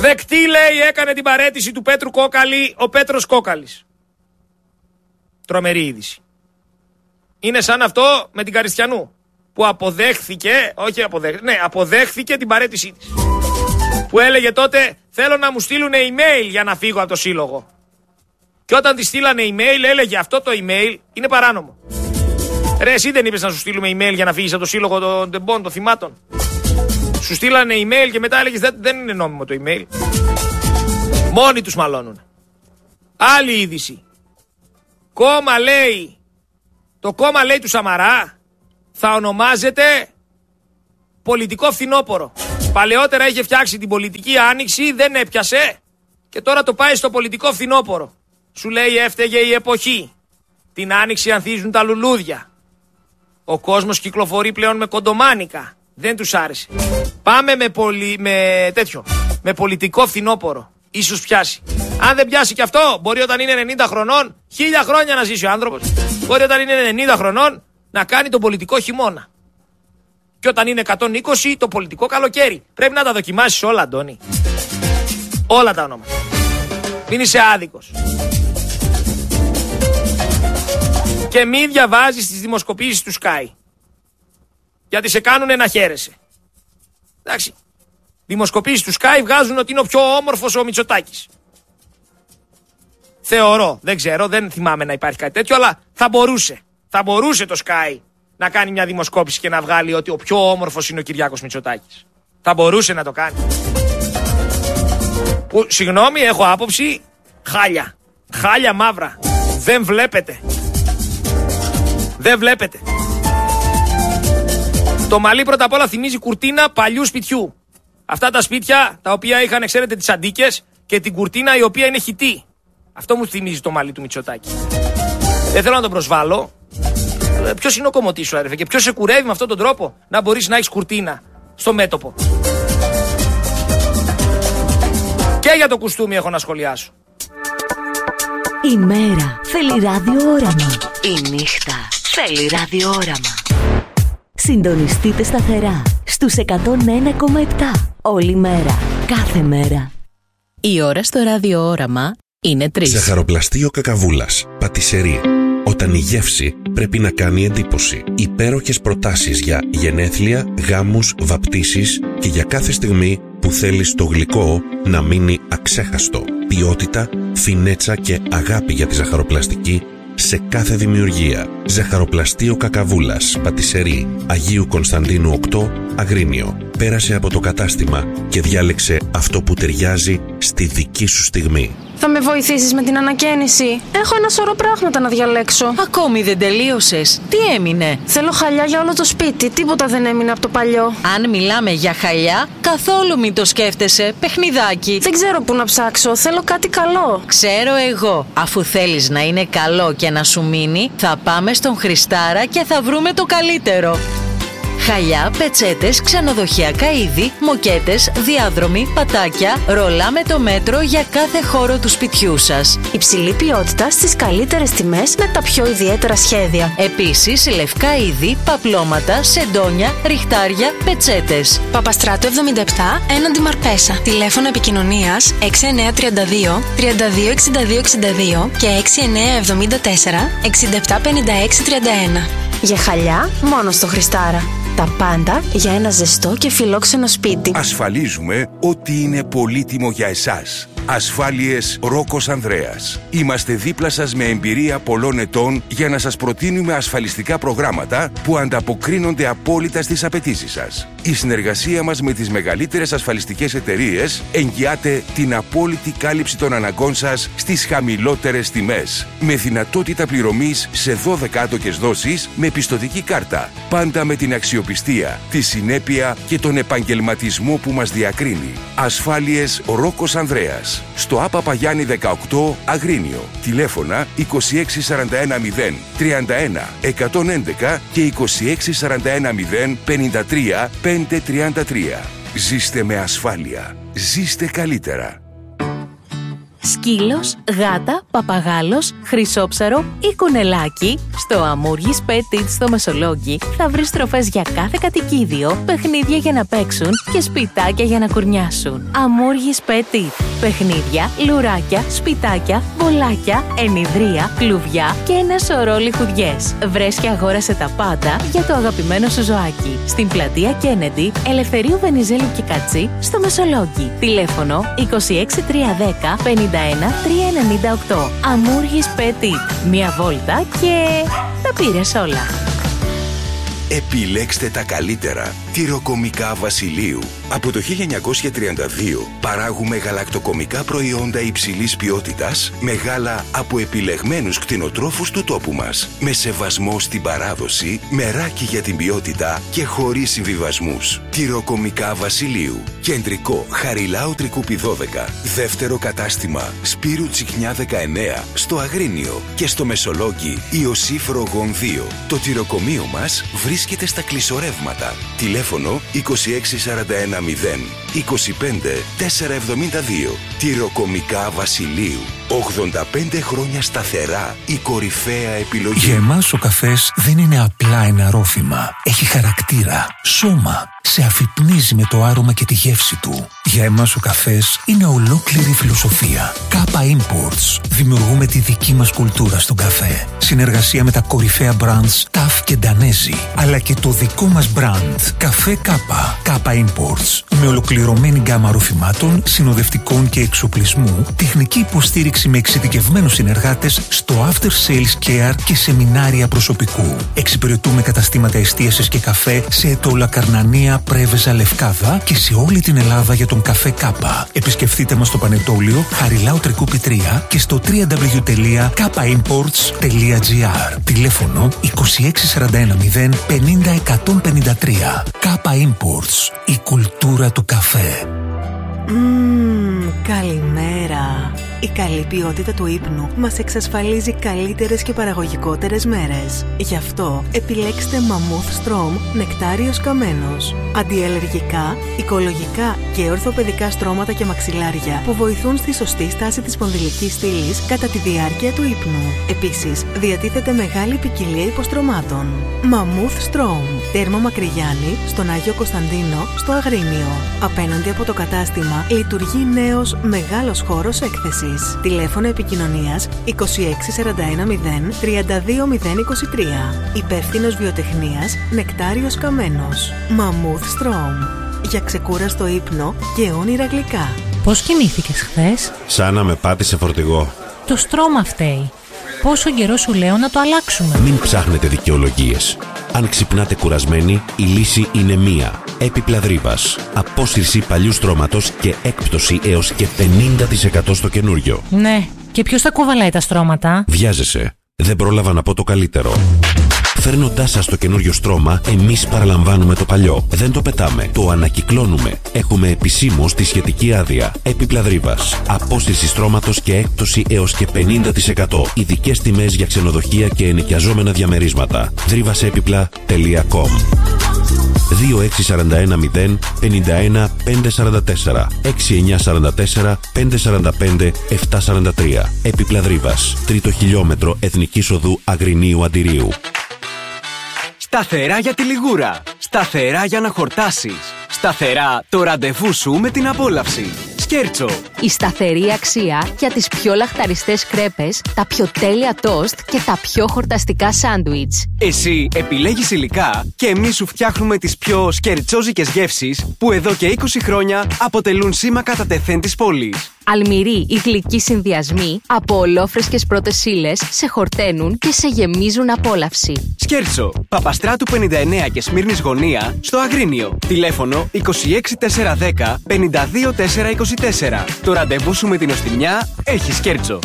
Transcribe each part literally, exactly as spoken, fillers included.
Δεκτή, λέει, έκανε την παραίτηση του Πέτρου Κόκαλη ο Πέτρος Κόκαλης. Τρομερή είδηση. Είναι σαν αυτό με την Καριστιανού που αποδέχθηκε, όχι αποδέχθηκε, ναι, αποδέχθηκε την παραίτησή της. Που έλεγε τότε θέλω να μου στείλουν email για να φύγω από το σύλλογο. Και όταν τη στείλανε email έλεγε αυτό το email είναι παράνομο. Ρε, εσύ δεν είπες να σου στείλουμε email για να φύγεις από το σύλλογο των τεμπών, των θυμάτων? Σου στείλανε email και μετά έλεγες δεν, δεν είναι νόμιμο το email. Μόνοι τους μαλώνουν. Άλλη είδηση. Κόμμα, λέει, το κόμμα, λέει, του Σαμαρά θα ονομάζεται πολιτικό φθινόπωρο. Παλαιότερα είχε φτιάξει την πολιτική άνοιξη, δεν έπιασε και τώρα το πάει στο πολιτικό φθινόπωρο. Σου λέει έφταιγε η εποχή. Την άνοιξη ανθίζουν τα λουλούδια. Ο κόσμος κυκλοφορεί πλέον με κοντομάνικα. Δεν τους άρεσε. Πάμε με, πολι... με τέτοιο. Με πολιτικό φθινόπωρο. Ίσως πιάσει. Αν δεν πιάσει και αυτό, μπορεί όταν είναι ενενήντα χρονών, χίλια χρόνια να ζήσει ο άνθρωπος. Μπορεί όταν είναι ενενήντα χρονών να κάνει τον πολιτικό χειμώνα. Και όταν είναι εκατόν είκοσι, το πολιτικό καλοκαίρι. Πρέπει να τα δοκιμάσεις όλα, Αντώνη. Όλα τα ονόματα. Μην είσαι άδικος. Και μη διαβάζεις τις δημοσκοπήσεις του Sky. Γιατί σε κάνουνε να χαίρεσαι. Εντάξει. Δημοσκοπήσεις του Sky βγάζουν ότι είναι ο πιο όμορφος ο Μητσοτάκης. Θεωρώ, δεν ξέρω, δεν θυμάμαι να υπάρχει κάτι τέτοιο, αλλά θα μπορούσε. Θα μπορούσε το Sky να κάνει μια δημοσκόπηση και να βγάλει ότι ο πιο όμορφος είναι ο Κυριάκος Μητσοτάκης. Θα μπορούσε να το κάνει. Που, συγγνώμη, έχω άποψη, χάλια. Χάλια μαύρα. Δεν βλέπετε. Δεν βλέπετε. Το μαλλί πρώτα απ' όλα θυμίζει κουρτίνα παλιού σπιτιού. Αυτά τα σπίτια τα οποία είχαν, ξέρετε, τις αντίκες και την κουρτίνα η οποία είναι χυτή. Αυτό μου θυμίζει το μαλλί του Μητσοτάκη. Δεν θέλω να τον προσβάλλω. Ποιος είναι ο κομμωτής σου, άρεφε, και ποιος σε κουρεύει με αυτόν τον τρόπο να μπορείς να έχεις κουρτίνα στο μέτωπο? Και για το κουστούμι έχω να σχολιάσω. Η μέρα θέλει ραδιόραμα. Η νύχτα θέλει ραδιόραμα. Συντονιστείτε σταθερά στους εκατόν ένα κόμμα επτά όλη μέρα, κάθε μέρα. Η ώρα στο ραδιόραμα είναι τρεις. Ζαχαροπλαστείο Κακαβούλας, πατησερί. Όταν η γεύση πρέπει να κάνει εντύπωση. Υπέροχες προτάσεις για γενέθλια, γάμους, βαπτίσεις και για κάθε στιγμή που θέλεις το γλυκό να μείνει αξέχαστο. Ποιότητα, φινέτσα και αγάπη για τη ζαχαροπλαστική σε κάθε δημιουργία. Ζαχαροπλαστείο Κακαβούλας, πατησερί, Αγίου Κωνσταντίνου οκτώ, Αγρίνιο. Πέρασε από το κατάστημα και διάλεξε αυτό που ταιριάζει στη δική σου στιγμή. Θα με βοηθήσεις με την ανακαίνιση? Έχω ένα σωρό πράγματα να διαλέξω. Ακόμη δεν τελείωσες. Τι έμεινε? Θέλω χαλιά για όλο το σπίτι. Τίποτα δεν έμεινε από το παλιό. Αν μιλάμε για χαλιά, καθόλου μην το σκέφτεσαι. Παιχνιδάκι. Δεν ξέρω πού να ψάξω. Θέλω κάτι καλό. Ξέρω εγώ. Αφού θέλεις να είναι καλό και να σου μείνει, θα πάμε στον Χριστάρα και θα βρούμε το καλύτερο. Χαλιά, πετσέτες, ξενοδοχειακά είδη, μοκέτες, διάδρομοι, πατάκια, ρολά με το μέτρο για κάθε χώρο του σπιτιού σας. Υψηλή ποιότητα στις καλύτερες τιμές με τα πιο ιδιαίτερα σχέδια. Επίσης, λευκά είδη, παπλώματα, σεντόνια, ριχτάρια, πετσέτες. Παπαστράτο εβδομήντα επτά, έναντι Μαρπέσα. Τηλέφωνο επικοινωνίας έξι εννιά τρία δύο, τριάντα δύο εξήντα δύο εξήντα δύο και έξι εννιά εβδομήντα τέσσερα, εξήντα επτά πενήντα έξι τριάντα ένα. Για χαλιά, μόνο στο Χριστάρα. Τα πάντα για ένα ζεστό και φιλόξενο σπίτι. Ασφαλίζουμε ότι είναι πολύτιμο για εσάς. Ασφάλειες Ρόκος Ανδρέας. Είμαστε δίπλα σας με εμπειρία πολλών ετών για να σας προτείνουμε ασφαλιστικά προγράμματα που ανταποκρίνονται απόλυτα στις απαιτήσεις σας. Η συνεργασία μας με τις μεγαλύτερες ασφαλιστικές εταιρείες εγγυάται την απόλυτη κάλυψη των αναγκών σας στις χαμηλότερες τιμές. Με δυνατότητα πληρωμής σε δώδεκα άτοκες δόσεις με πιστωτική κάρτα. Πάντα με την αξιοπιστία, τη συνέπεια και τον επαγγελματισμό που μας διακρίνει. Ασφάλειες Ρόκος Ανδρέας. Στο Άπα Παγιάννη δεκαοκτώ, Αγρίνιο. Τηλέφωνα είκοσι έξι σαράντα ένα μηδέν τριάντα ένα εκατόν έντεκα και είκοσι έξι σαράντα ένα μηδέν πενήντα τρία πεντακόσια τριάντα τρία. Ζήστε με ασφάλεια. Ζήστε καλύτερα. Σκύλος, γάτα, παπαγάλος, χρυσόψαρο ή κουνελάκι, στο Αμούργης Petit στο Μεσολόγγι θα βρεις τροφές για κάθε κατοικίδιο, παιχνίδια για να παίξουν και σπιτάκια για να κουρνιάσουν. Αμούργης Petit. Παιχνίδια, λουράκια, σπιτάκια, μπολάκια, ενιδρία, κλουβιά και ένα σωρό λιχουδιές. Βρες και αγόρασε τα πάντα για το αγαπημένο σου ζωάκι. Στην πλατεία Kennedy, Ελευθερίου Βενιζέλου και Κατσί, στο Μεσολόγγι. Τηλέφωνο είκοσι έξι τριακόσια δέκα πενήντα ένα τριακόσια ενενήντα οκτώ. Αμούργης Petit. Μία βόλτα και τα πήρες όλα. Επιλέξτε τα καλύτερα. Τυροκομικά Βασιλείου. Από το χίλια εννιακόσια τριάντα δύο παράγουμε γαλακτοκομικά προϊόντα υψηλής ποιότητας με γάλα από επιλεγμένους κτηνοτρόφους του τόπου μας. Με σεβασμό στην παράδοση, μεράκι για την ποιότητα και χωρίς συμβιβασμούς. Τυροκομικά Βασιλείου. Κεντρικό Χαριλάου Τρικούπη δώδεκα. Δεύτερο κατάστημα Σπύρου Τσιχνιά δεκαεννέα στο Αγρίνιο και στο Μεσολόγγι Ιωσήφ Ρογών δύο. Το τυροκομείο μας βρίσκεται στα κλεισορεύματα. Τηλέφωνο είκοσι έξι σαράντα ένα μηδέν είκοσι πέντε τετρακόσια εβδομήντα δύο. Τυροκομικά Βασιλείου. ογδόντα πέντε χρόνια σταθερά η κορυφαία επιλογή. Για εμάς ο καφές δεν είναι απλά ένα ρόφημα. Έχει χαρακτήρα, σώμα. Σε αφυπνίζει με το άρωμα και τη γεύση του. Για εμάς ο καφές είναι ολόκληρη φιλοσοφία. Κάπα Imports. Δημιουργούμε τη δική μας κουλτούρα στον καφέ. Συνεργασία με τα κορυφαία brands Ταφ και Ντανέζι. Αλλά και το δικό μας brand Καφέ Κάπα. Κάπα Imports. Με ολοκληρωμένη γκάμα ροφημάτων, συνοδευτικών και εξοπλισμού, τεχνική υποστήριξη με εξειδικευμένους συνεργάτες στο after sales care και σεμινάρια προσωπικού. Εξυπηρετούμε καταστήματα εστίασης και καφέ σε Ετώλα, Καρνανία, Πρέβεζα, Λευκάδα και σε όλη την Ελλάδα για τον καφέ Κάπα. Επισκεφτείτε μας στο Πανετόλιο Χαριλάου Τρικούπη τρία και στο double-u double-u double-u τελεία κάπα imports τελεία gr. Τηλέφωνο είκοσι έξι σαράντα ένα μηδέν πενήντα εκατόν πενήντα τρία. Κάπα Imports. Η κουλτούρα του καφέ. Μμμ, καλημέρα. Η καλή ποιότητα του ύπνου μας εξασφαλίζει καλύτερες και παραγωγικότερες μέρες. Γι' αυτό επιλέξτε Mammoth Strom νεκτάριος καμένος. Αντιαλλεργικά, οικολογικά και ορθοπαιδικά στρώματα και μαξιλάρια που βοηθούν στη σωστή στάση της σπονδυλικής στήλης κατά τη διάρκεια του ύπνου. Επίσης, διατίθεται μεγάλη ποικιλία υποστρωμάτων. Mammoth Strom. Τέρμο Μακρυγιάννη, στον Άγιο Κωνσταντίνο, στο Αγρίνιο. Απέναντι από το κατάστημα λειτουργεί νέος μεγάλος χώρος έκθεσης. Τηλέφωνο επικοινωνίας είκοσι έξι σαράντα ένα μηδέν τριάντα δύο μηδέν είκοσι τρία. Υπεύθυνος βιοτεχνίας Νεκτάριος Καμένος. Mammoth Strom. Για ξεκούραστο ύπνο και όνειρα γλυκά. Πώς κοιμήθηκες χθες? Σαν να με πάτησε φορτηγό. Το στρώμα φταίει. Πόσο καιρό σου λέω να το αλλάξουμε? Μην ψάχνετε δικαιολογίες. Αν ξυπνάτε κουρασμένοι, η λύση είναι μία. Έπιπλα Δρύβας. Απόσυρση παλιού στρώματος και έκπτωση έως και πενήντα τοις εκατό στο καινούριο. Ναι, και ποιος θα κουβαλάει τα στρώματα? Βιάζεσαι. Δεν πρόλαβα να πω το καλύτερο. Φέρνοντάς σας το καινούριο στρώμα, εμείς παραλαμβάνουμε το παλιό. Δεν το πετάμε, το ανακυκλώνουμε. Έχουμε επισήμως τη σχετική άδεια. Έπιπλα Δρύβας. Απόσυρση στρώματος και έκπτωση έως και πενήντα τοις εκατό. Ειδικές τιμές για ξενοδοχεία και ενοικιαζόμενα διαμερίσματα. δρύβασέπιπλα τελεία κομ. δύο έξι σαράντα ένα μηδέν πενήντα ένα πεντακόσια σαράντα τέσσερα έξι εννιά σαράντα τέσσερα πεντακόσια σαράντα πέντε επτακόσια σαράντα τρία. Έπιπλα Δρύβας. Τρίτο χιλιόμετρο Εθνικής Οδού Αγρινίου Αντιρίου. Σταθερά για τη λιγούρα. Σταθερά για να χορτάσεις. Σταθερά το ραντεβού σου με την απόλαυση. Σκέρτσο. Η σταθερή αξία για τις πιο λαχταριστές κρέπες, τα πιο τέλεια τόστ και τα πιο χορταστικά σάντουιτς. Εσύ επιλέγεις υλικά και εμείς σου φτιάχνουμε τις πιο σκερτσόζικες γεύσεις που εδώ και είκοσι χρόνια αποτελούν σήμα κατά τεθέν της πόλης. Αλμυροί ή γλυκοί συνδυασμοί από ολόφρεσκες πρώτες ύλες σε χορταίνουν και σε γεμίζουν απόλαυση. Σκέρτσο. Παπαστράτου πενήντα εννέα και Σμύρνης Γωνία στο Αγρίνιο. Τηλέφωνο είκοσι έξι τετρακόσια δέκα πενήντα δύο τετρακόσια είκοσι τέσσερα. Το ραντεβού σου με την οστιμιά έχει Σκέρτσο.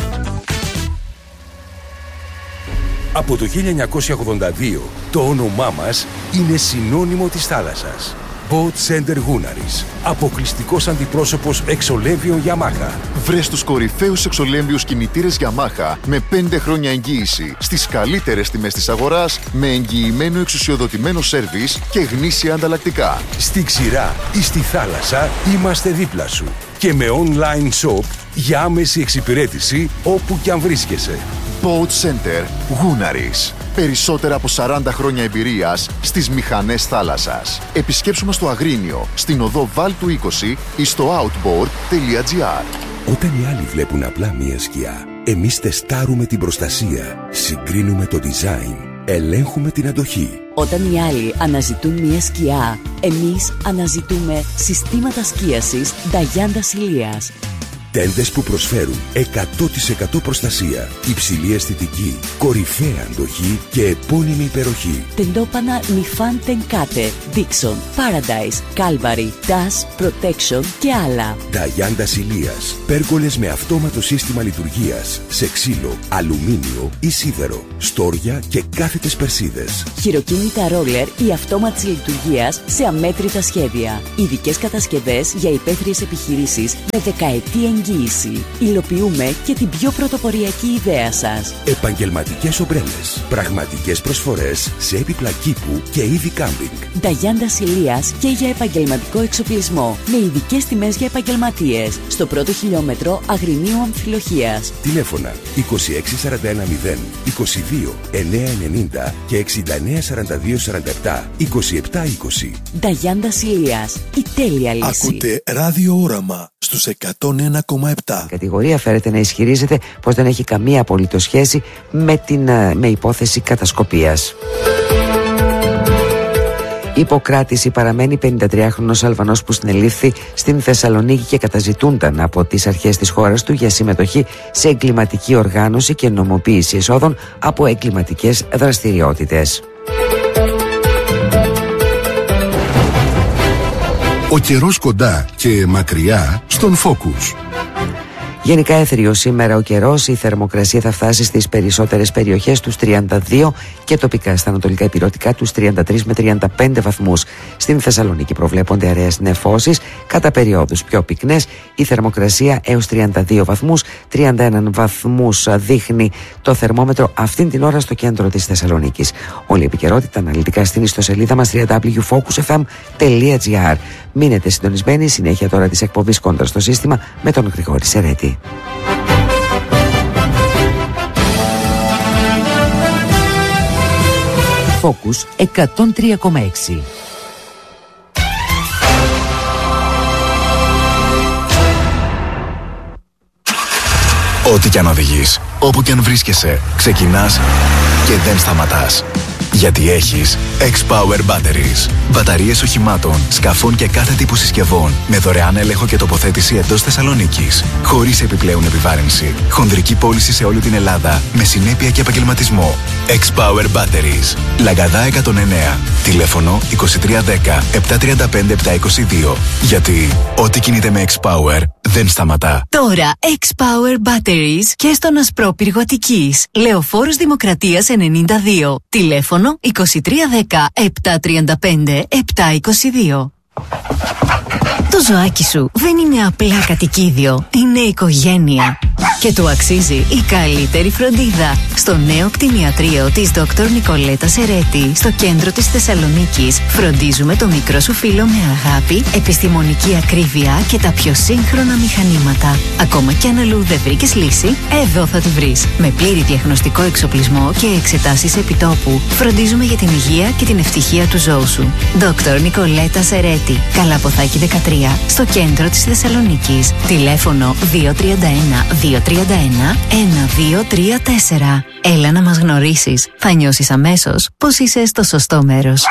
Από το χίλια εννιακόσια ογδόντα δύο το όνομά μας είναι συνώνυμο της θάλασσας. Boat Center Gunaris. Αποκλειστικός αντιπρόσωπος εξολέμβιων Yamaha. Βρες τους κορυφαίους εξολέμβιους κινητήρες Yamaha με πέντε χρόνια εγγύηση στις καλύτερες τιμές της αγοράς, με εγγυημένο εξουσιοδοτημένο σέρβις και γνήσια ανταλλακτικά. Στη ξηρά ή στη θάλασσα είμαστε δίπλα σου. και με online shop για άμεση εξυπηρέτηση όπου κι αν βρίσκεσαι. Boat Center Gunaris. Περισσότερα από σαράντα χρόνια εμπειρίας στις μηχανές θάλασσας. Επισκέψου μας στο Αγρίνιο, στην οδό Βάλτου είκοσι ή στο outboard τελεία gr. Όταν οι άλλοι βλέπουν απλά μία σκιά, εμείς τεστάρουμε την προστασία, συγκρίνουμε το design, ελέγχουμε την αντοχή. Όταν οι άλλοι αναζητούν μία σκιά, εμείς αναζητούμε συστήματα σκίασης Νταγιάντα Ηλίας. Τέντες που προσφέρουν εκατό τοις εκατό προστασία, υψηλή αισθητική, κορυφαία αντοχή και επώνυμη υπεροχή. Τεντόπανα Νιφάν Τενκάτε, Dixon, Paradise, Calvary, Dash, Protection και άλλα. Νταγιάντα Ηλίας. Πέργολες με αυτόματο σύστημα λειτουργίας, σε ξύλο, αλουμίνιο ή σίδερο, στόρια και κάθετες περσίδες. Χειροκίνητα ρόλερ ή αυτόματης λειτουργίας σε αμέτρητα σχέδια. Ειδικές κατασκευές για υπαίθριες επιχειρήσεις με δεκαετή εγγύηση. Υλοποιούμε και την πιο πρωτοποριακή ιδέα σας. Επαγγελματικές ομπρέλες. Πραγματικές προσφορές σε έπιπλα κήπου και είδη κάμπινγκ. Νταγιάντα Ηλίας και για επαγγελματικό εξοπλισμό. Με ειδικές τιμές για επαγγελματίες. Στο πρώτο χιλιόμετρο Αγρινίου Αμφιλοχίας. Τηλέφωνα είκοσι έξι σαράντα ένα μηδέν, είκοσι δύο εννιακόσια ενενήντα και εξήντα εννέα σαράντα δύο σαράντα επτά είκοσι επτά είκοσι. Νταγιάντα Ηλίας. Η τέλεια λύση. Ακούτε Ράδιο Όραμα στους εκατόν ένα κόμμα επτά. Η κατηγορία φέρεται να ισχυρίζεται πως δεν έχει καμία απολύτως σχέση με, την, με υπόθεση κατασκοπίας. Υποκράτηση παραμένει πενηντατριάχρονος Αλβανός που συνελήφθη στην Θεσσαλονίκη και καταζητούνταν από τις αρχές της χώρας του για συμμετοχή σε εγκληματική οργάνωση και νομοποίηση εσόδων από εγκληματικές δραστηριότητες. Ο καιρός κοντά και μακριά στον Focus. Γενικά έθριο σήμερα ο καιρός, η θερμοκρασία θα φτάσει στις περισσότερες περιοχές τους τριάντα δύο και τοπικά στα ανατολικά υπηρώτικα τους τριάντα τρεις με τριάντα πέντε βαθμούς. Στην Θεσσαλονίκη προβλέπονται αραιές νεφώσεις, κατά περιόδους πιο πυκνές, η θερμοκρασία έως τριάντα δύο βαθμούς, τριάντα ένα βαθμούς δείχνει το θερμόμετρο αυτήν την ώρα στο κέντρο της Θεσσαλονίκης. Όλη η επικαιρότητα αναλυτικά στην ιστοσελίδα μας double-u double-u double-u τελεία focus f m τελεία g r. Μείνετε συντονισμένοι, συνέχεια τώρα της εκπομπής Κόντρα στο σύστημα με τον Γρηγόρη Σερέτη. Focus εκατόν τρία κόμμα έξι. Ό,τι κι αν οδηγείς, όπου κι αν βρίσκεσαι, ξεκινάς και δεν σταματάς. Γιατί έχεις X-Power Batteries. Μπαταρίες οχημάτων, σκαφών και κάθε τύπου συσκευών με δωρεάν έλεγχο και τοποθέτηση εντός Θεσσαλονίκης. Χωρίς επιπλέον επιβάρυνση. Χονδρική πώληση σε όλη την Ελλάδα με συνέπεια και επαγγελματισμό. X-Power Batteries. Λαγκαδά εκατόν εννέα. Τηλέφωνο είκοσι τρία δέκα επτακόσια τριάντα πέντε επτακόσια είκοσι δύο. Γιατί ό,τι κινείται με X-Power δεν σταματά. Τώρα X-Power Batteries και στον Ασπρόπυργο Αττικής. Λεωφόρος Δημοκρατίας ενενήντα δύο. Τηλέφωνο είκοσι τρία δέκα επτακόσια τριάντα πέντε επτακόσια είκοσι δύο. Το ζωάκι σου δεν είναι απλά κατοικίδιο, είναι οικογένεια. Και του αξίζει η καλύτερη φροντίδα. Στο νέο κτηνιατρίο της Δόκτωρ Νικολέτα Σερέτη, στο κέντρο της Θεσσαλονίκης, φροντίζουμε το μικρό σου φίλο με αγάπη, επιστημονική ακρίβεια και τα πιο σύγχρονα μηχανήματα. Ακόμα κι αν αλλού δεν βρήκες λύση, εδώ θα τη βρεις. Με πλήρη διαγνωστικό εξοπλισμό και εξετάσεις επιτόπου, φροντίζουμε για την υγεία και την ευτυχία του ζώου σου. Δόκτωρ Νικολέτα Σερέτη, Καλαποθάκη δεκατρία, στο κέντρο της Θεσσαλονίκης. Τηλέφωνο δύο τρία ένα δύο τρία ένα ένα δύο τρία τέσσερα. Έλα να μας γνωρίσεις. Θα νιώσεις αμέσως πως είσαι στο σωστό μέρος.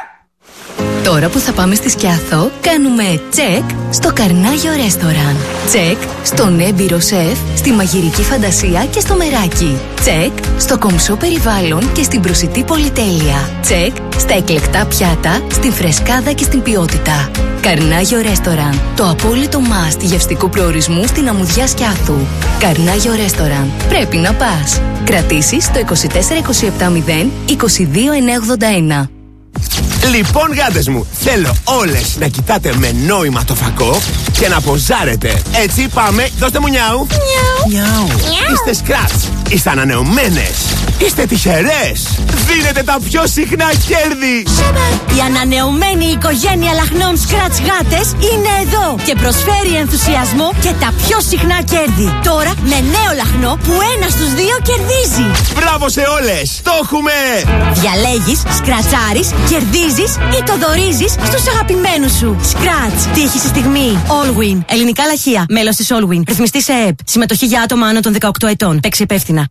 Τώρα που θα πάμε στη Σκιάθο, κάνουμε τσεκ στο Καρνάγιο Ρέστοραν. Τσεκ στον έμπειρο σεφ, στη μαγειρική φαντασία και στο μεράκι. Τσεκ στο κομψό περιβάλλον και στην προσιτή πολυτέλεια. Τσεκ στα εκλεκτά πιάτα, στην φρεσκάδα και στην ποιότητα. Καρνάγιο Ρέστοραν, το απόλυτο must γευστικού προορισμού στην αμμουδιά Σκιάθου. Καρνάγιο Ρέστοραν, πρέπει να πας. Κρατήσεις στο είκοσι τέσσερα είκοσι επτά μηδέν είκοσι δύο εννιακόσια ογδόντα ένα. Λοιπόν, γάτες μου, θέλω όλες να κοιτάτε με νόημα το φακό και να ποζάρετε. Έτσι, πάμε, δώστε μου νιάου. Νιάου. Νιάου. Είστε σκράτς, είστε ανανεωμένες. Είστε τυχερές! Δίνετε τα πιο συχνά κέρδη! Η ανανεωμένη οικογένεια λαχνών Scratch γάτες είναι εδώ και προσφέρει ενθουσιασμό και τα πιο συχνά κέρδη. Τώρα με νέο λαχνό που ένα στους δύο κερδίζει. Μπράβο σε όλες! Το έχουμε! Διαλέγεις, σκρατσάρεις, κερδίζεις ή το δωρίζεις στους αγαπημένους σου. Scratch. Τύχη στη στιγμή. Allwin. Ελληνικά λαχεία. Μέλος της Allwin. Ρυθμιστή σε ΕΕΠ. Συμμετοχή για άτομα άνω των δεκαοκτώ ετών. Παίξε υπεύθυνα.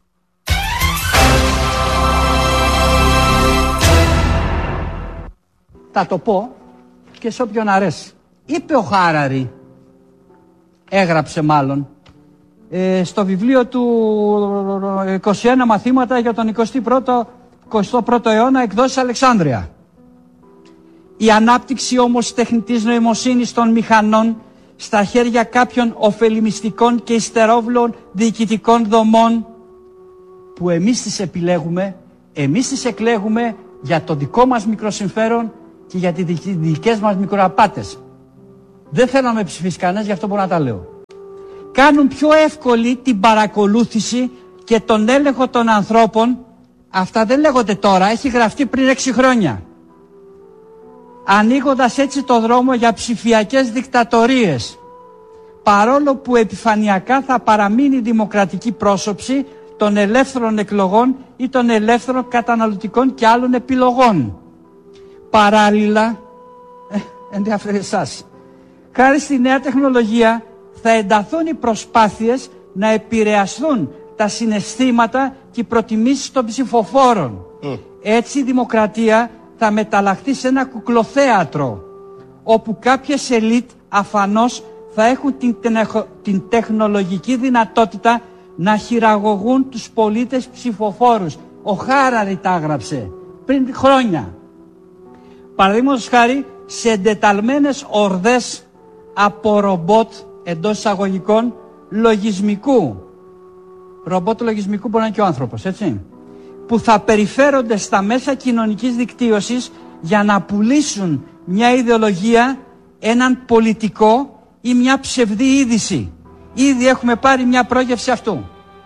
Θα το πω και σε όποιον αρέσει. Είπε ο Χάραρη, έγραψε μάλλον, ε, στο βιβλίο του είκοσι ένα μαθήματα για τον εικοστό πρώτο, εικοστό πρώτο αιώνα, εκδόσεις Αλεξάνδρεια. Η ανάπτυξη όμως τεχνητής νοημοσύνης των μηχανών στα χέρια κάποιων ωφελημιστικών και υστερόβλων διοικητικών δομών που εμείς τις επιλέγουμε, εμείς τις εκλέγουμε για το δικό μας μικροσυμφέρον και για τις δικές μας μικροαπάτες. Δεν θέλω να με ψηφίσει κανένας, γι' αυτό μπορώ να τα λέω. Κάνουν πιο εύκολη την παρακολούθηση και τον έλεγχο των ανθρώπων. Αυτά δεν λέγονται τώρα, έχει γραφτεί πριν έξι χρόνια. Ανοίγοντας έτσι το δρόμο για ψηφιακές δικτατορίες. Παρόλο που επιφανειακά θα παραμείνει η δημοκρατική πρόσωψη των ελεύθερων εκλογών ή των ελεύθερων καταναλωτικών και άλλων επιλογών. Παράλληλα, ε, ενδιαφέρει εσάς, χάρη στη νέα τεχνολογία θα ενταθούν οι προσπάθειες να επηρεαστούν τα συναισθήματα και οι προτιμήσεις των ψηφοφόρων. Mm. Έτσι η δημοκρατία θα μεταλλαχθεί σε ένα κουκλοθέατρο, όπου κάποιες ελίτ αφανώς θα έχουν την, τενεχο, την τεχνολογική δυνατότητα να χειραγωγούν τους πολίτες ψηφοφόρους. Ο Χάραρη τα έγραψε πριν χρόνια. Παραδείγματος χάρη, σε εντεταλμένες ορδές από ρομπότ εντός εισαγωγικών λογισμικού. Ρομπότ λογισμικού μπορεί να είναι και ο άνθρωπος, έτσι. Που θα περιφέρονται στα μέσα κοινωνικής δικτύωσης για να πουλήσουν μια ιδεολογία, έναν πολιτικό ή μια ψευδή είδηση. Ήδη έχουμε πάρει μια πρόγευση αυτού.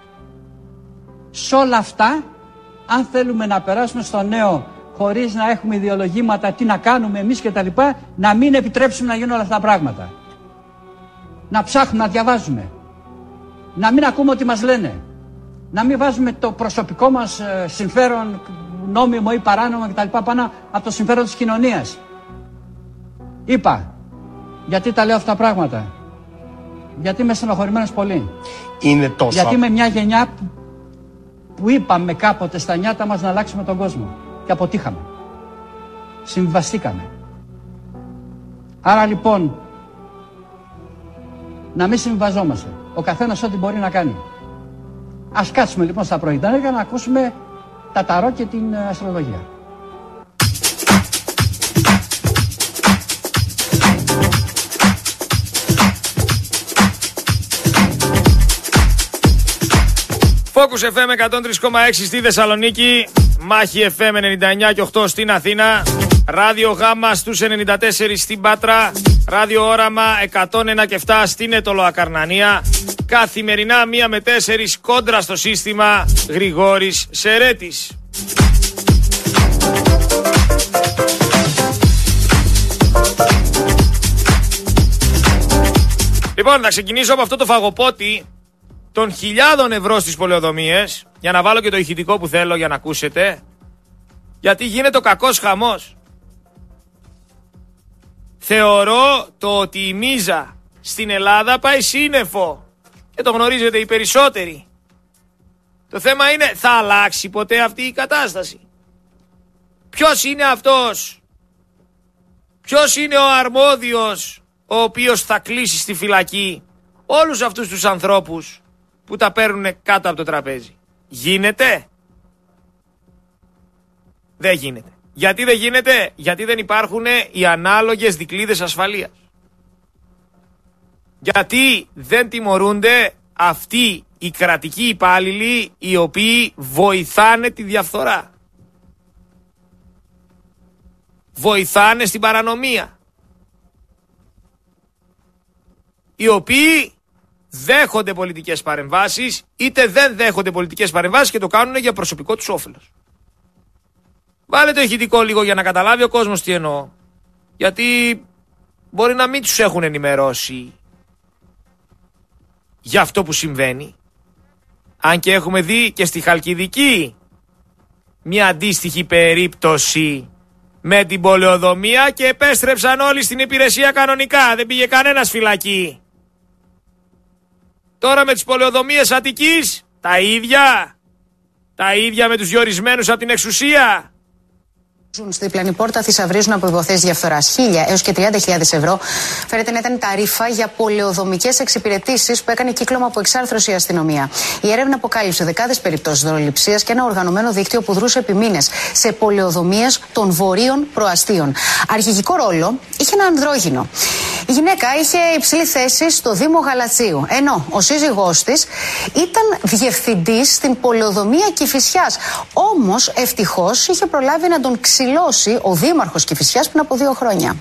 Σε όλα αυτά, αν θέλουμε να περάσουμε στο νέο χωρίς να έχουμε ιδεολογήματα, τι να κάνουμε εμείς και τα λοιπά, να μην επιτρέψουμε να γίνουν όλα αυτά τα πράγματα. Να ψάχνουμε, να διαβάζουμε. Να μην ακούμε ό,τι μας λένε. Να μην βάζουμε το προσωπικό μας συμφέρον, νόμιμο ή παράνομο κτλ. Πάνω από το συμφέρον της κοινωνίας. Είπα, γιατί τα λέω αυτά τα πράγματα. Γιατί είμαι στενοχωρημένος πολύ. Είναι τόσο. Γιατί είμαι μια γενιά που, που είπαμε κάποτε στα νιάτα μας να αλλάξουμε τον κόσμο. Και αποτύχαμε. Συμβιβαστήκαμε. Άρα λοιπόν, να μην συμβιβαζόμαστε. Ο καθένας ό,τι μπορεί να κάνει. Ας κάτσουμε λοιπόν στα πρωινά για να ακούσουμε τα ταρό και την αστρολογία. Focus εφ εμ εκατόν τρία κόμμα έξι στη Θεσσαλονίκη, Μάχη εφ εμ ενενήντα εννιά και οκτώ στην Αθήνα, Ράδιο Γάμα στους ενενήντα τέσσερα στην Πάτρα, Ράδιο Όραμα εκατόν ένα και επτά στην Αιτωλοακαρνανία. Καθημερινά μία με τέσσερις κόντρα στο σύστημα, Γρηγόρης Σερέτης. Λοιπόν, θα ξεκινήσω από αυτό το φαγοπότη των χιλιάδων ευρώ στις πολεοδομίες, για να βάλω και το ηχητικό που θέλω για να ακούσετε, γιατί γίνεται ο κακός χαμός. Θεωρώ το ότι η μίζα στην Ελλάδα πάει σύννεφο και το γνωρίζετε οι περισσότεροι. Το θέμα είναι, θα αλλάξει ποτέ αυτή η κατάσταση? Ποιος είναι αυτός? Ποιος είναι ο αρμόδιος ο οποίος θα κλείσει στη φυλακή όλους αυτούς τους ανθρώπους που τα παίρνουν κάτω από το τραπέζι? Γίνεται? Δεν γίνεται. Γιατί δεν γίνεται? Γιατί δεν υπάρχουν οι ανάλογες δικλείδες ασφαλείας. Γιατί δεν τιμωρούνται αυτοί οι κρατικοί υπάλληλοι οι οποίοι βοηθάνε τη διαφθορά. Βοηθάνε στην παρανομία. Οι οποίοι δέχονται πολιτικές παρεμβάσεις, είτε δεν δέχονται πολιτικές παρεμβάσεις και το κάνουν για προσωπικό τους όφελος. Βάλε το ηχητικό λίγο για να καταλάβει ο κόσμος τι εννοώ. Γιατί μπορεί να μην τους έχουν ενημερώσει για αυτό που συμβαίνει. Αν και έχουμε δει και στη Χαλκιδική μια αντίστοιχη περίπτωση με την πολεοδομία και επέστρεψαν όλοι στην υπηρεσία κανονικά. Δεν πήγε κανένας φυλακή. Τώρα με τις πολεοδομίες Αττικής τα ίδια. Τα ίδια με τους διορισμένους από την εξουσία. Στη διπλανή πόρτα θησαυρίζουν από υποθέσεις διαφθοράς. Χίλια έως και τριάντα χιλιάδες ευρώ φέρεται να ήταν τα ρήφα για πολεοδομικές εξυπηρετήσεις που έκανε κύκλωμα από εξάρθρωση η αστυνομία. Η έρευνα αποκάλυψε δεκάδες περιπτώσεις δωροληψίας και ένα οργανωμένο δίκτυο που δρούσε επί μήνες σε πολεοδομίες των βορείων προαστίων. Αρχηγικό ρόλο είχε ένα ανδρόγυνο. Η γυναίκα είχε υψηλή θέση στο Δήμο Γαλατσίου, ενώ ο σύζυγός της ήταν διευθυντής στην πολεοδομία Κηφισιάς. Όμως ευτυχώς είχε προλάβει να τον ξυλώσει ο δήμαρχος Κηφισιάς πριν από δύο χρόνια.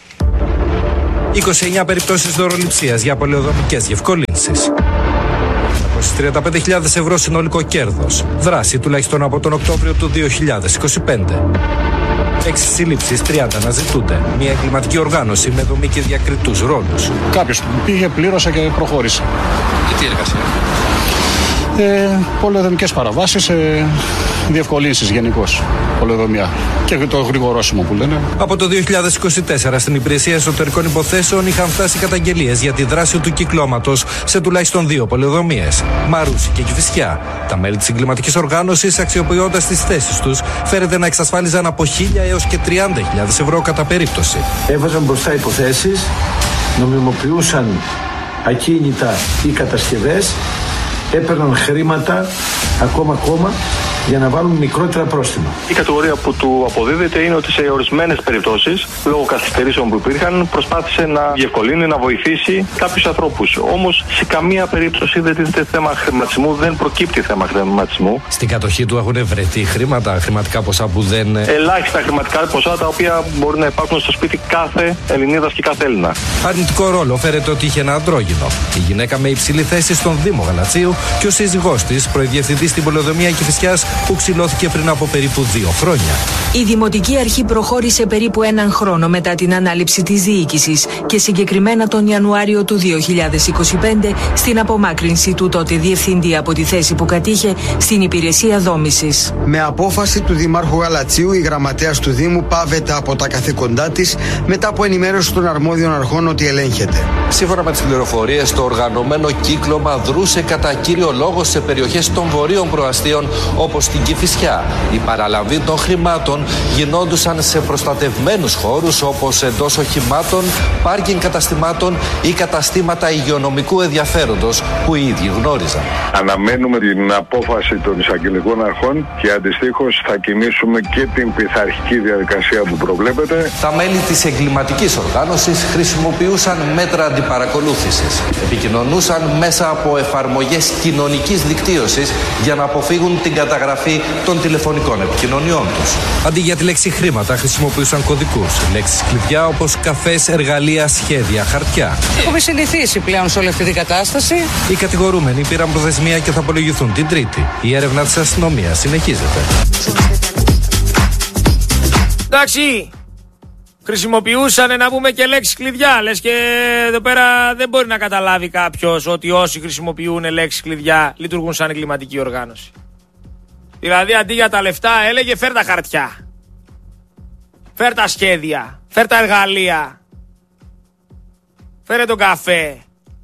είκοσι εννέα περιπτώσεις δωροληψίας για πολεοδομικές διευκολύνσεις. τριάντα πέντε χιλιάδες ευρώ συνολικό κέρδος. Δράση τουλάχιστον από τον Οκτώβριο του δύο χιλιάδες είκοσι πέντε. Έξι συλλήψεις, τριάντα αναζητούνται. Μια εγκληματική οργάνωση με δομή και διακριτούς ρόλους. Κάποιος πήγε, πλήρωσε και προχώρησε. Και τι εργασία? Ε, πολεοδομικές παραβάσεις, ε, διευκολύνσεις γενικώς. Πολεοδομία. Και το γρηγορόσημο που λένε. Από το δύο χιλιάδες είκοσι τέσσερα στην Υπηρεσία Εσωτερικών Υποθέσεων είχαν φτάσει καταγγελίες για τη δράση του κυκλώματος σε τουλάχιστον δύο πολεοδομίες, Μαρούσι και Κηφισιά. Τα μέλη της εγκληματικής οργάνωσης, αξιοποιώντας τις θέσεις τους, φέρεται να εξασφάλιζαν από χίλια έως και τριάντα χιλιάδες ευρώ κατά περίπτωση. Έβαζαν μπροστά υποθέσεις, νομιμοποιούσαν ακίνητα ή κατασκευές, έπαιρναν χρήματα ακόμα ακόμα για να βάλουν μικρότερα πρόστιμα. Η κατηγορία που του αποδίδεται είναι ότι σε ορισμένες περιπτώσεις, λόγω καθυστερήσεων που υπήρχαν, προσπάθησε να διευκολύνει, να βοηθήσει κάποιους ανθρώπους. Όμως σε καμία περίπτωση δεν τίθεται θέμα χρηματισμού, δεν προκύπτει θέμα χρηματισμού. Στην κατοχή του έχουν βρεθεί χρήματα, χρηματικά ποσά που δεν. Ελάχιστα χρηματικά ποσά τα οποία μπορεί να υπάρχουν στο σπίτι κάθε Ελληνίδας και κάθε Έλληνα. Αρνητικό ρόλο φέρεται ότι είχε ένα αντρόγυνο. Η γυναίκα με υψηλή θέση στον Δήμο Γαλατσίου και ο σύζυγός της, προηδιευθυντής στην πολεοδομία Κηφισιάς, που ξυλώθηκε πριν από περίπου δύο χρόνια. Η Δημοτική Αρχή προχώρησε περίπου έναν χρόνο μετά την ανάληψη της διοίκησης και συγκεκριμένα τον Ιανουάριο του δύο χιλιάδες είκοσι πέντε στην απομάκρυνση του τότε διευθυντή από τη θέση που κατήχε στην υπηρεσία δόμησης. Με απόφαση του Δημάρχου Γαλατσίου, η γραμματέας του Δήμου πάβεται από τα καθήκοντά της μετά από ενημέρωση των αρμόδιων αρχών ότι ελέγχεται. Σύμφωνα με τις πληροφορίες, το οργανωμένο κύκλωμα δρούσε κατά κύριο λόγο σε περιοχές των βορείων προαστίων όπως στην Κηφισιά. Η παραλαβή των χρημάτων γινόντουσαν σε προστατευμένους χώρους όπως εντός οχημάτων, πάρκινγκ καταστημάτων ή καταστήματα υγειονομικού ενδιαφέροντος που οι ίδιοι γνώριζαν. Αναμένουμε την απόφαση των εισαγγελικών αρχών και αντιστοίχως θα κινήσουμε και την πειθαρχική διαδικασία που προβλέπεται. Τα μέλη της εγκληματικής οργάνωσης χρησιμοποιούσαν μέτρα αντιπαρακολούθησης. Επικοινωνούσαν μέσα από εφαρμογές κοινωνικής δικτύωσης για να αποφύγουν την καταγραφή των τηλεφωνικών επικοινωνιών τους. Αντί για τη λέξη χρήματα, χρησιμοποιούσαν κωδικούς, λέξεις κλειδιά όπως καφές, εργαλεία, σχέδια, χαρτιά. Έχουμε συνηθίσει πλέον σε όλη αυτή την κατάσταση. Οι κατηγορούμενοι πήραν προθεσμία και θα απολογηθούν την Τρίτη. Η έρευνα της αστυνομίας συνεχίζεται. Εντάξει, χρησιμοποιούσαν να πούμε και λέξεις κλειδιά. Λες και εδώ πέρα δεν μπορεί να καταλάβει κάποιος ότι όσοι χρησιμοποιούν λέξεις κλειδιά λειτουργούν σαν εγκληματική οργάνωση. Δηλαδή αντί για τα λεφτά έλεγε φέρ τα χαρτιά, φέρ τα σχέδια, φέρ τα εργαλεία, φέρε τον καφέ.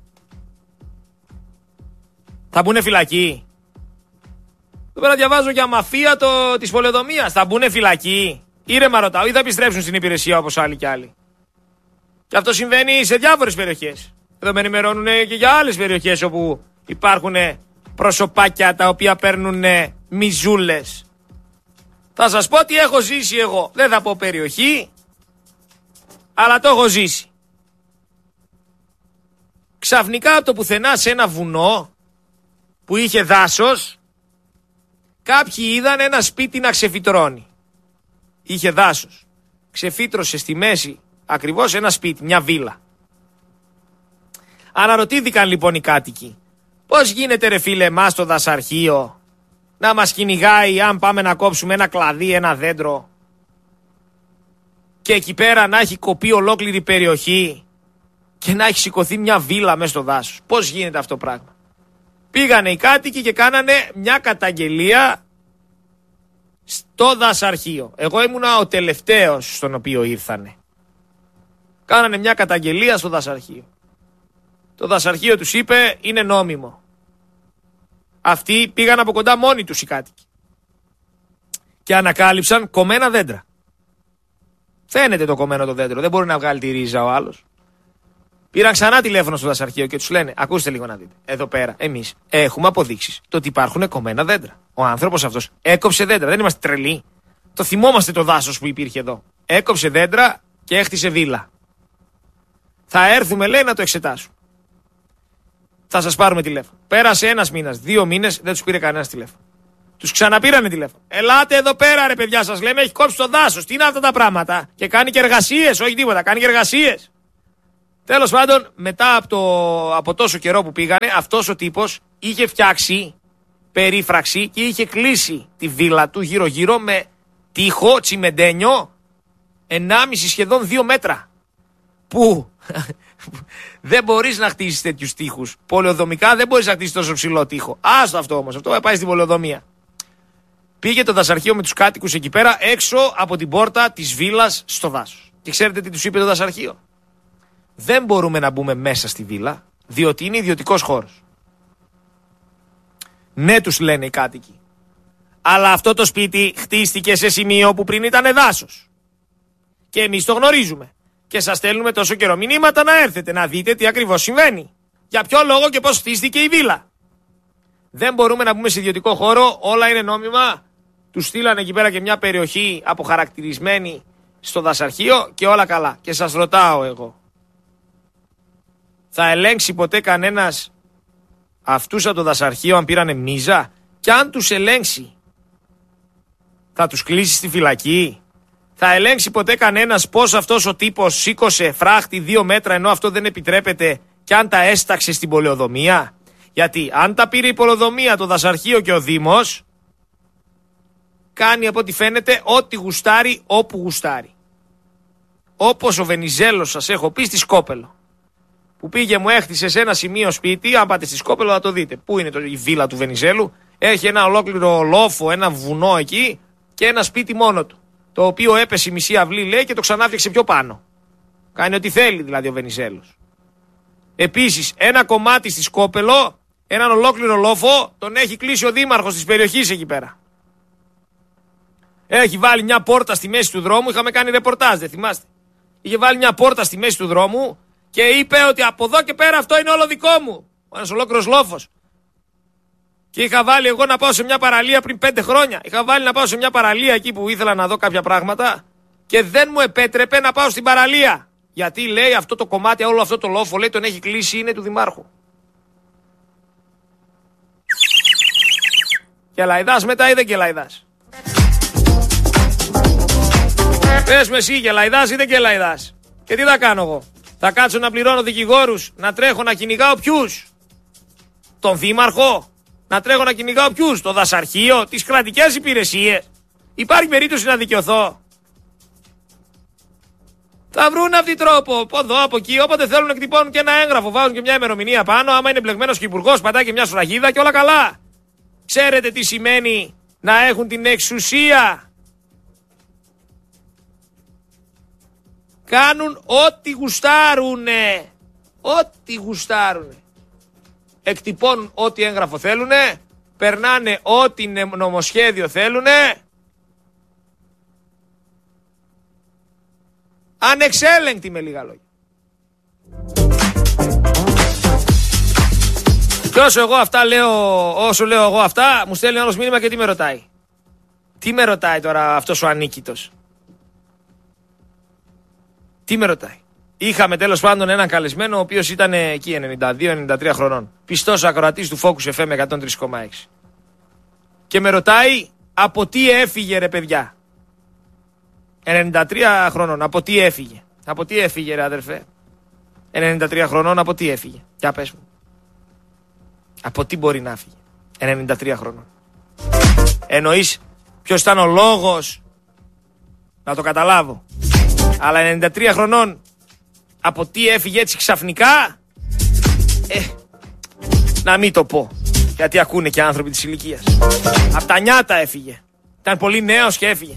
Θα μπουνε φυλακή. Εδώ πέρα διαβάζω για μαφία το, της πολεοδομίας. Θα μπουνε φυλακή. Ήρεμα ρωτάω, ή θα επιστρέψουν στην υπηρεσία όπως άλλοι κι άλλοι. Και αυτό συμβαίνει σε διάφορες περιοχές. Εδώ με ενημερώνουν και για άλλες περιοχές όπου υπάρχουν προσωπάκια τα οποία παίρνουν μιζούλες. Θα σας πω τι έχω ζήσει εγώ. Δεν θα πω περιοχή, αλλά το έχω ζήσει. Ξαφνικά από το πουθενά σε ένα βουνό που είχε δάσος, κάποιοι είδαν ένα σπίτι να ξεφυτρώνει. Είχε δάσος. Ξεφύτρωσε στη μέση ακριβώς ένα σπίτι, μια βίλα. Αναρωτήθηκαν λοιπόν οι κάτοικοι. Πώς γίνεται ρε φίλε εμάς το δασαρχείο να μας κυνηγάει αν πάμε να κόψουμε ένα κλαδί, ένα δέντρο και εκεί πέρα να έχει κοπεί ολόκληρη περιοχή και να έχει σηκωθεί μια βίλα μέσα στο δάσος. Πώς γίνεται αυτό το πράγμα? Πήγανε οι κάτοικοι και κάνανε μια καταγγελία στο δασαρχείο. Εγώ ήμουνα ο τελευταίος στον οποίο ήρθανε. Κάνανε μια καταγγελία στο δασαρχείο. Το δασαρχείο τους είπε είναι νόμιμο. Αυτοί πήγαν από κοντά μόνοι τους οι κάτοικοι και ανακάλυψαν κομμένα δέντρα. Φαίνεται το κομμένο το δέντρο, δεν μπορεί να βγάλει τη ρίζα ο άλλος. Πήραν ξανά τηλέφωνο στο δασαρχείο και τους λένε: ακούστε λίγο να δείτε. Εδώ πέρα εμείς έχουμε αποδείξεις το ότι υπάρχουν κομμένα δέντρα. Ο άνθρωπος αυτός έκοψε δέντρα, δεν είμαστε τρελοί. Το θυμόμαστε το δάσος που υπήρχε εδώ. Έκοψε δέντρα και έχτισε βίλα. Θα έρθουμε, λέει, να το εξετάσουμε. Θα σας πάρουμε τηλέφωνο. Πέρασε ένας μήνας, δύο μήνες, δεν τους πήρε κανένας τηλέφωνο. Τους ξαναπήρανε τηλέφωνο. Ελάτε εδώ πέρα, ρε παιδιά, σας λέμε, έχει κόψει το δάσος. Τι είναι αυτά τα πράγματα? Και κάνει και εργασίες, όχι τίποτα, κάνει και εργασίες. Τέλος πάντων, μετά από, το, από τόσο καιρό που πήγανε, αυτός ο τύπος είχε φτιάξει περίφραξη και είχε κλείσει τη βίλα του γύρω-γύρω με τείχο τσιμεντένιο ενάμιση σχεδόν δύο μέτρα. Που δεν μπορείς να χτίσεις τέτοιους τείχους. Πολεοδομικά δεν μπορείς να χτίσεις τόσο ψηλό τείχο. Άστο αυτό όμως, αυτό πάει στην πολεοδομία. Πήγε το δασαρχείο με τους κάτοικους εκεί πέρα έξω από την πόρτα της βίλας στο δάσος. Και ξέρετε τι τους είπε το δασαρχείο? Δεν μπορούμε να μπούμε μέσα στη βίλα, διότι είναι ιδιωτικός χώρος. Ναι, τους λένε οι κάτοικοι. Αλλά αυτό το σπίτι χτίστηκε σε σημείο που πριν ήταν δάσος. Και εμείς το γνωρίζουμε. Και σας στέλνουμε τόσο καιρό μηνύματα να έρθετε να δείτε τι ακριβώς συμβαίνει. Για ποιο λόγο και πώς χτίστηκε η βίλα. Δεν μπορούμε να μπούμε σε ιδιωτικό χώρο, όλα είναι νόμιμα. Τους στείλανε εκεί πέρα και μια περιοχή αποχαρακτηρισμένη στο δασαρχείο και όλα καλά. Και σας ρωτάω εγώ, θα ελέγξει ποτέ κανένας αυτούς από το δασαρχείο αν πήρανε μίζα? Και αν τους ελέγξει, θα τους κλείσει στη φυλακή? Θα ελέγξει ποτέ κανένας πως αυτός ο τύπος σήκωσε φράχτη δύο μέτρα ενώ αυτό δεν επιτρέπεται και αν τα έσταξε στην πολεοδομία? Γιατί αν τα πήρε η πολεοδομία, το δασαρχείο και ο Δήμος, κάνει από ό,τι φαίνεται ό,τι γουστάρει όπου γουστάρει. Όπως ο Βενιζέλος, σας έχω πει, στη Σκόπελο. Που πήγε, μου έχτισε σε ένα σημείο σπίτι, αν πάτε στη Σκόπελο θα το δείτε. Πού είναι το, η βίλα του Βενιζέλου? Έχει ένα ολόκληρο λόφο, ένα βουνό εκεί και ένα σπίτι μόνο του. Το οποίο έπεσε η μισή αυλή, λέει, και το ξανάφτιαξε πιο πάνω. Κάνει ό,τι θέλει δηλαδή ο Βενιζέλος. Επίσης, ένα κομμάτι στη Σκόπελο, έναν ολόκληρο λόφο, τον έχει κλείσει ο δήμαρχος της περιοχής εκεί πέρα. Έχει βάλει μια πόρτα στη μέση του δρόμου, είχαμε κάνει ρεπορτάζ, δεν θυμάστε? Είχε βάλει μια πόρτα στη μέση του δρόμου και είπε ότι από εδώ και πέρα αυτό είναι όλο δικό μου. Ένας ολόκληρος λόφος. Και είχα βάλει εγώ να πάω σε μια παραλία πριν πέντε χρόνια. Είχα βάλει να πάω σε μια παραλία εκεί που ήθελα να δω κάποια πράγματα και δεν μου επέτρεπε να πάω στην παραλία. Γιατί, λέει, αυτό το κομμάτι, όλο αυτό το λόφο, λέει, τον έχει κλείσει, είναι του δημάρχου. Γελαϊδάς μετά ή δεν γελαϊδάς? Πες με εσύ, γελαϊδάς ή δεν γελαϊδάς? Και τι θα κάνω εγώ? Θα κάτσω να πληρώνω δικηγόρους, να τρέχω να κυνηγάω ποιους? Τον δήμαρχο? Να τρέχω να κυνηγάω ποιους? Το δασαρχείο? Τις κρατικές υπηρεσίες? Υπάρχει περίπτωση να δικαιωθώ? Θα βρουν αυτοί τρόπο, από εδώ, από εκεί, όποτε θέλουν να εκτυπώνουν και ένα έγγραφο, βάζουν και μια ημερομηνία πάνω. Άμα είναι μπλεγμένος και υπουργός, πατάει και μια σφραγίδα και όλα καλά. Ξέρετε τι σημαίνει να έχουν την εξουσία? Κάνουν ό,τι γουστάρουνε. Ό,τι γουστάρουνε. Εκτυπώνουν ό,τι έγγραφο θέλουνε. Περνάνε ό,τι νομοσχέδιο θέλουνε. Ανεξέλεγκτη, με λίγα λόγια. Και όσο εγώ αυτά λέω, όσο λέω εγώ αυτά, μου στέλνει άλλος μήνυμα και τι με ρωτάει. Τι με ρωτάει τώρα αυτός ο ανίκητος? Τι με ρωτάει? Είχαμε τέλος πάντων έναν καλεσμένο, ο οποίος ήταν εκεί ενενήντα δύο ενενήντα τρία χρονών. Πιστός ακροατής του Focus εφ εμ εκατόν τρία κόμμα έξι. Και με ρωτάει από τι έφυγε, ρε παιδιά. ενενήντα τρία χρονών, από τι έφυγε? Από τι έφυγε, ρε αδερφέ? ενενήντα τρία χρονών από τι έφυγε? Για πες μου. Από τι μπορεί να φύγει ενενήντα τρία χρονών? Εννοείς ποιος ήταν ο λόγος? Να το καταλάβω. Αλλά ενενήντα τρία χρονών από τι έφυγε έτσι ξαφνικά? Ε, να μην το πω. Γιατί ακούνε και άνθρωποι της ηλικίας. Απ' τα νιάτα έφυγε. Ήταν πολύ νέος και έφυγε.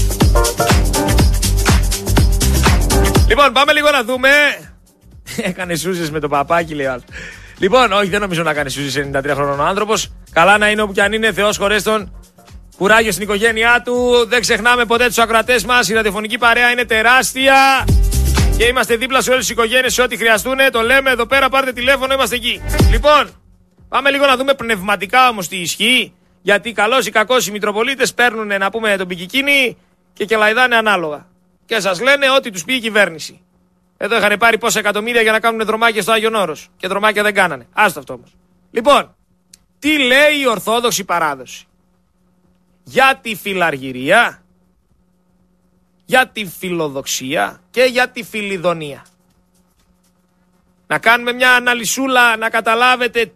Λοιπόν, πάμε λίγο να δούμε. Έκανε σούζες με το παπάκι, λέει ο άλλος. Λοιπόν, όχι, δεν νομίζω να κάνει σούζες ενενήντα τρία χρονών ο άνθρωπος. Καλά να είναι όπου κι αν είναι, Θεός χωρέστον. Κουράγιο στην οικογένειά του. Δεν ξεχνάμε ποτέ τους ακροατές μας. Η ραδιοφωνική παρέα είναι τεράστια. Και είμαστε δίπλα σε όλες τις οικογένειες σε ό,τι χρειαστούν. Το λέμε εδώ πέρα, πάρτε τηλέφωνο, είμαστε εκεί. Λοιπόν, πάμε λίγο να δούμε πνευματικά όμως τι ισχύει. Γιατί καλώς ή κακώς οι Μητροπολίτες παίρνουν, να πούμε, τον πικικίνι και κελαϊδάνε ανάλογα. Και σας λένε ό,τι τους πει η κυβέρνηση. Εδώ είχαν πάρει πόσα εκατομμύρια για να κάνουν δρομάκια στο Άγιον Όρος. Και δρομάκια δεν κάνανε. Άστο αυτό όμως. Λοιπόν, τι λέει η Ορθόδοξη παράδοση για τη φιλαργυρία, για τη φιλοδοξία και για τη φιλιδονία? Να κάνουμε μια αναλυσούλα να καταλάβετε